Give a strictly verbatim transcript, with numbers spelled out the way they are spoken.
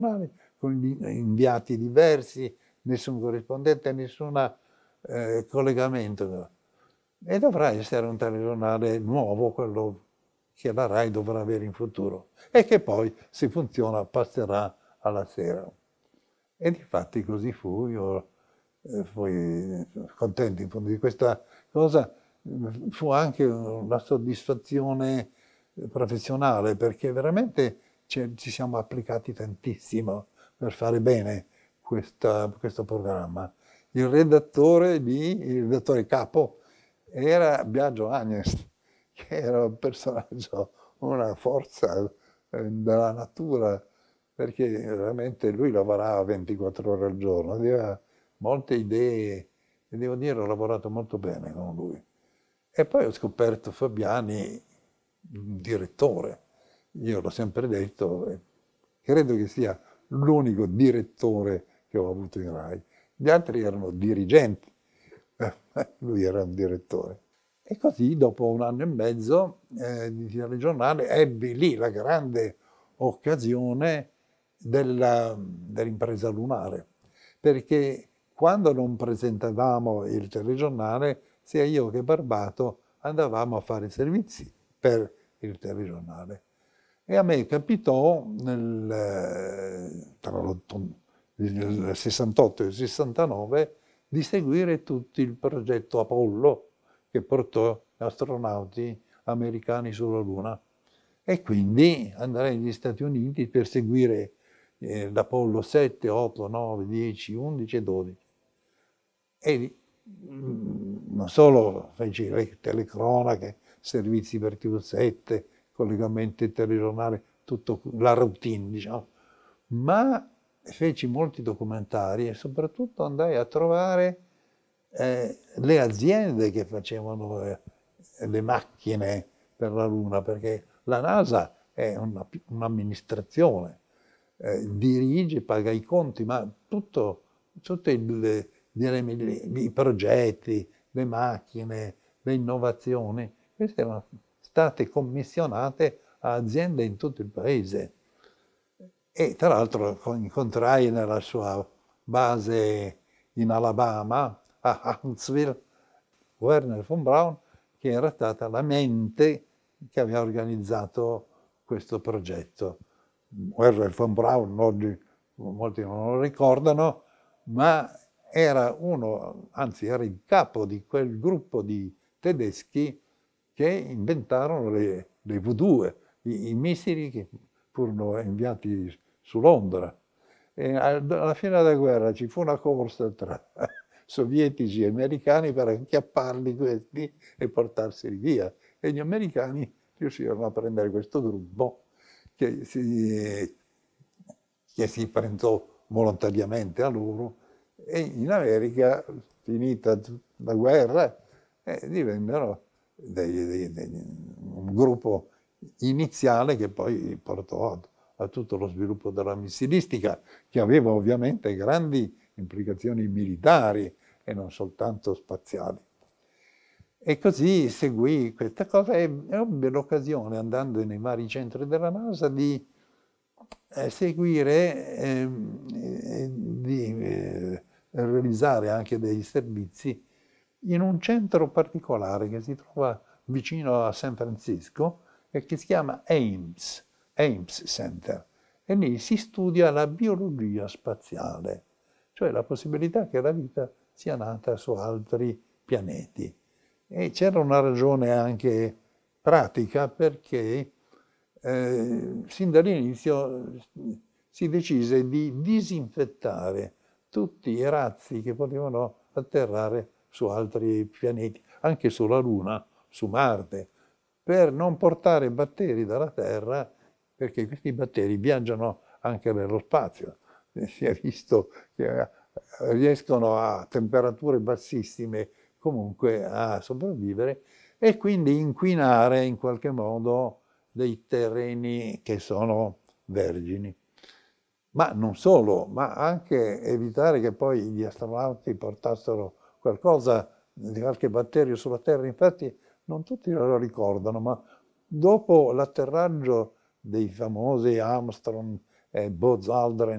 con gli inviati diversi, nessun corrispondente, nessun eh, collegamento. E dovrà essere un telegiornale nuovo, quello che la RAI dovrà avere in futuro e che poi, se funziona, passerà alla sera. E difatti così fu, io eh, fui contento in fondo di questa cosa, fu anche una soddisfazione professionale perché veramente ci, ci siamo applicati tantissimo per fare bene questa, questo programma. Il redattore, lì, il redattore capo era Biagio Agnes, che era un personaggio, una forza eh, della natura, perché veramente lui lavorava ventiquattro ore al giorno, aveva molte idee e devo dire ho lavorato molto bene con lui. E poi ho scoperto Fabiani, direttore. Io l'ho sempre detto, e credo che sia l'unico direttore che ho avuto in RAI. Gli altri erano dirigenti, lui era un direttore. E così, dopo un anno e mezzo eh, di telegiornale, ebbi lì la grande occasione della, dell'impresa lunare, perché quando non presentavamo il telegiornale, sia io che Barbato andavamo a fare servizi per il telegiornale. E a me capitò nel, tra il sessantotto e il sessantanove di seguire tutto il progetto Apollo che portò astronauti americani sulla Luna. E quindi andai negli Stati Uniti per seguire eh, l'Apollo sette, otto, nove, dieci, undici e dodici. E mh, non solo feci le telecronache, servizi per T V sette, collegamenti telegiornali, tutto la routine, diciamo, ma feci molti documentari e soprattutto andai a trovare eh, le aziende che facevano eh, le macchine per la Luna, perché la NASA è una, un'amministrazione, eh, dirige, paga i conti, ma tutto, tutti i, i progetti, le macchine, le innovazioni, queste erano state commissionate a aziende in tutto il paese. E tra l'altro incontrai nella sua base in Alabama, a Huntsville, Werner von Braun, che era stata la mente che aveva organizzato questo progetto. Werner von Braun oggi molti non lo ricordano, ma era uno, anzi era il capo di quel gruppo di tedeschi che inventarono le, le V due, i, i missili che furono inviati su Londra. E alla fine della guerra ci fu una corsa tra sovietici e americani per acchiapparli questi e portarseli via. E gli americani riuscirono a prendere questo gruppo che si, che si prendò volontariamente a loro e in America, finita la guerra, eh, divennero dei, dei, dei, un gruppo iniziale che poi portò a, a tutto lo sviluppo della missilistica, che aveva ovviamente grandi implicazioni militari e non soltanto spaziali. E così seguì questa cosa e ebbe l'occasione, andando nei vari centri della NASA, di eh, seguire e eh, di eh, realizzare anche dei servizi in un centro particolare che si trova vicino a San Francisco e che si chiama Ames, Ames Center. E lì si studia la biologia spaziale, cioè la possibilità che la vita sia nata su altri pianeti. E c'era una ragione anche pratica perché eh, sin dall'inizio si decise di disinfettare tutti i razzi che potevano atterrare su altri pianeti, anche sulla Luna, su Marte, per non portare batteri dalla Terra, perché questi batteri viaggiano anche nello spazio. Si è visto che riescono a temperature bassissime comunque a sopravvivere e quindi inquinare in qualche modo dei terreni che sono vergini. Ma non solo, ma anche evitare che poi gli astronauti portassero qualcosa di qualche batterio sulla Terra. Infatti non tutti lo ricordano, ma dopo l'atterraggio dei famosi Armstrong e Buzz Aldrin